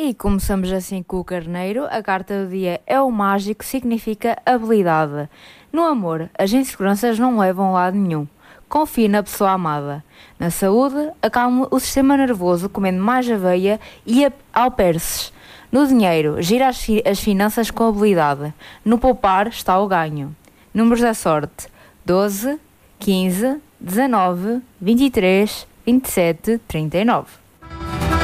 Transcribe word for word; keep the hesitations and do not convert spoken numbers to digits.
E começamos assim com o carneiro. A carta do dia é o mágico, significa habilidade. No amor, as inseguranças não levam a lado nenhum. Confie na pessoa amada. Na saúde, acalme o sistema nervoso comendo mais aveia e alperces. No dinheiro, gira as, fi- as finanças com habilidade. No poupar está o ganho. Números da sorte: doze, quinze, dezanove, vinte e três, vinte e sete, trinta e nove.